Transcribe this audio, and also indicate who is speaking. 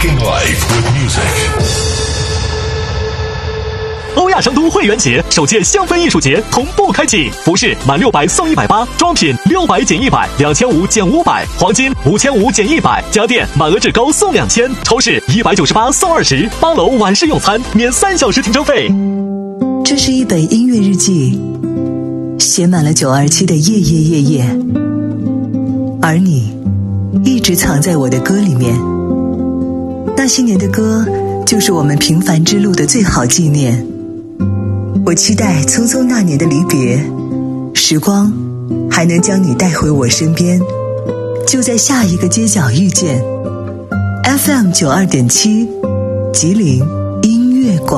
Speaker 1: Changing life with music。
Speaker 2: 欧亚成都会员节首届香氛艺术节同步开启，服饰满600送180，装品600减100，2500减500，黄金5500减100，家电满额至高送2000，超市198送20，8楼晚市用餐免3小时停车费。
Speaker 3: 这是一本音乐日记，写满了927的夜夜夜夜，而你一直藏在我的歌里面。那些年的歌，就是我们平凡之路的最好纪念。我期待匆匆那年的离别，时光还能将你带回我身边，就在下一个街角遇见。FM 92.7，吉林音乐广。